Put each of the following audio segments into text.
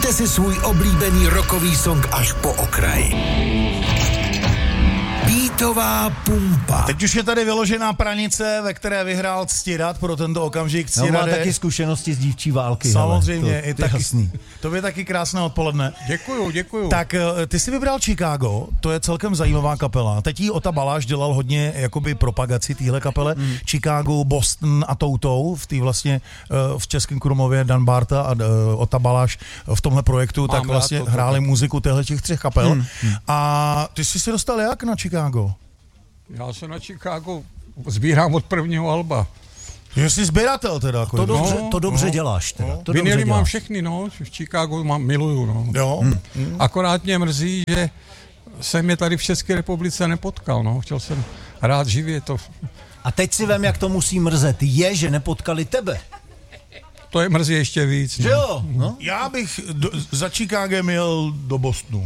Puste si svůj oblíbený rockový song až po okraj. Beatová pumpa. Teď už je tady vyložená pranice, ve které vyhrál Ctirad pro tento okamžik. Ctirade. No, má taky zkušenosti z dívčí války. Samozřejmě, hele, i to je taky. jasný. To je taky krásné odpoledne. Děkuju. Tak ty jsi vybral Chicago, to je celkem zajímavá kapela. Teď jí Ota Baláš dělal hodně jakoby propagaci téhle kapele. Chicago, Boston a Toutou v té vlastně v Českém Krumlově Dan Barta a Ota Baláš v tomhle projektu tak vlastně hráli muziku těch třech kapel. A ty jsi se dostal jak na Chicago? Já se na Chicago sbírám od prvního alba. Že jsi sběratel teda. Jako To dobře děláš teda. Vinyly mám všechny, v Chicagu miluju, Jo. Akorát mě mrzí, že jsem je tady v České republice nepotkal, Chtěl jsem hrát živě to. A teď si vem, jak to musí mrzet. Je, že nepotkali tebe. To je mrzí ještě víc. Že jo? No? Já bych za Chicagem jel do Bostonu.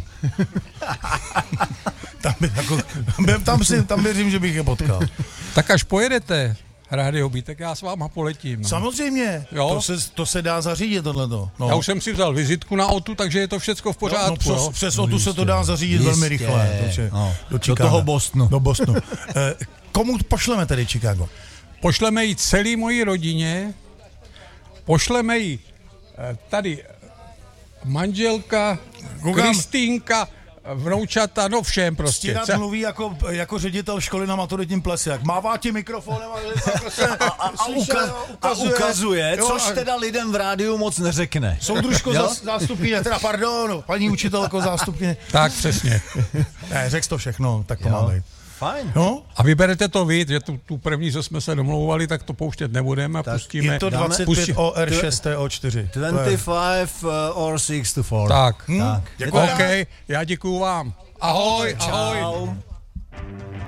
Tam věřím, že bych je potkal. Tak až pojedete Rádio Beat, tak já s váma poletím. Samozřejmě, Jo? to se dá zařídit tohleto. No. Já už jsem si vzal vizitku na Otu, takže je to všecko v pořádku. Přes Otu se to dá zařídit velmi rychle. Do toho Bostonu. Do Bostonu. Komu pošleme tedy Chicago? Pošleme ji celý mojí rodině, pošleme ji tady manželka, Kristýnka, vnoučata, všem prostě. Ctirad mluví jako ředitel školy na maturitním plese. Jak mává ti mikrofonem a ukazuje, což teda lidem v rádiu moc neřekne. Soudružko zástupkyně, teda pardon, paní učitelko zástupkyně. Tak přesně. Ne, řekl to všechno, tak to má být. Fajn. No? A vyberete to vy, že tu první, co jsme se domlouvali, tak to pouštět nebudeme a pustíme. Je to 25 OR6 TO4. 25 or 6 to 4. Tak. Děkuji. OK, já děkuju vám. Ahoj, ahoj. Čau.